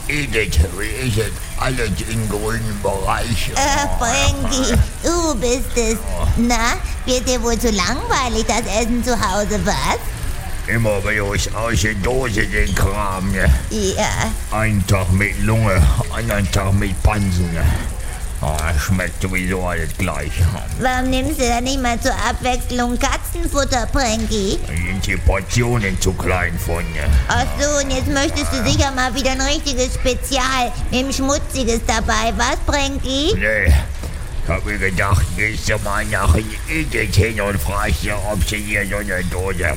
Edith, wie ist es? Alles im grünen Bereich. Frankie, du bist es. Na, wird dir wohl zu langweilig, das Essen zu Hause, was? Immer wieder aus der Dose den Kram, ne? Ja. Einen Tag mit Lunge, anderen Tag mit Pansen, ne? Schmeckt sowieso alles gleich. Warum nimmst du dann nicht mal zur Abwechslung Katzenfutter, Frankie? Sind die Portionen zu klein von, ne? Ach so, und jetzt möchtest du sicher mal wieder ein richtiges Spezial mit dem Schmutziges dabei, was, Frankie? Nee, ich hab mir gedacht, gehst du mal nach Edith hin und fragst ihr, ob sie hier so eine Dose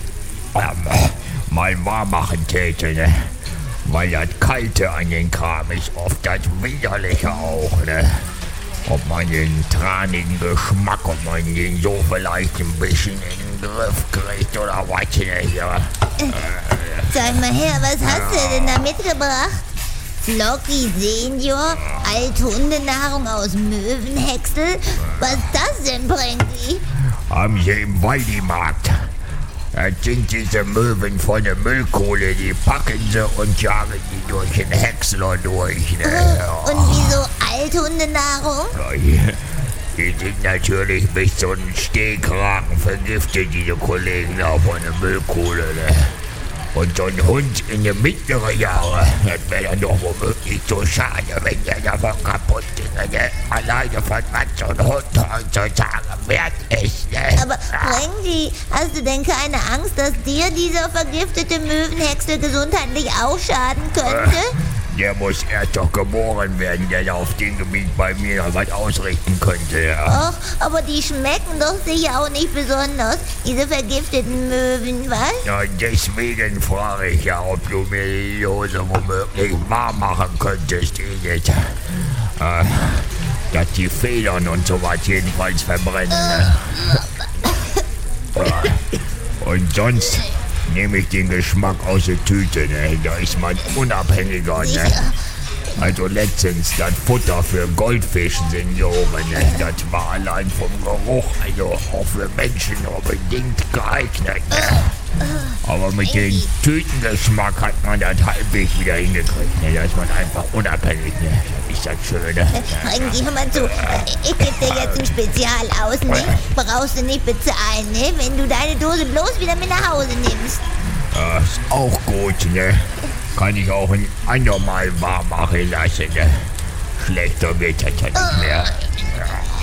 mal warm machen täte, ne? Weil das Kalte an den Kram ist oft das Widerliche auch, ne? Ob man den tranigen Geschmack, ob man den so vielleicht ein bisschen in den Griff kriegt oder was, ne? Ja. Sag mal her, was hast du denn da mitgebracht? Flocky Senior, Althundenahrung aus Möwenhäcksel? Was ist das denn, Frankie? Haben sie im Waldimarkt. Das sind diese Möwen von der Müllkohle, die packen sie und jagen die durch den Häcksler durch. Ne? Und wieso Althundenahrung? Die sind natürlich bis zu den Stehkragen vergiftet, diese Kollegen da von der Müllkohle. Ne? Und so ein Hund in den mittleren Jahren, das wäre dann doch womöglich so schade, wenn der davon kaputt ginge. Ne? Alleine von was so ein Hund heutzutage wert ist. Ne? Aber Frankie, hast du denn keine Angst, dass dir dieser vergiftete Möwenhäcksel gesundheitlich auch schaden könnte? Der muss erst doch geboren werden, der auf dem Gebiet bei mir noch was ausrichten könnte, ja. Ach, aber die schmecken doch sicher auch nicht besonders, diese vergifteten Möwen, was? Ja, deswegen frage ich ja, ob du mir die Dose womöglich warm machen könntest, Edith. Dass die Federn und sowas jedenfalls verbrennen. Ne? Und sonst nehme ich den Geschmack aus der Tüte, ne? Da ist man unabhängiger, ne? Also letztens das Futter für Goldfischsenioren, ne? Das war allein vom Geruch, also auch für Menschen unbedingt geeignet, ne? Aber mit dem Tütengeschmack hat man das halbwegs wieder hingekriegt, ne? Da ist man einfach unabhängig, ne? Ist das schön, ne? Frankie, hör mal zu, ich geb dir jetzt ein Spezial aus, ne? Brauchst du nicht bezahlen, ne? Wenn du deine Dose bloß wieder mit nach Hause nimmst. Ist auch gut, ne? Kann ich auch ein andermal warm machen lassen, ne? Schlechter wird das ja nicht mehr.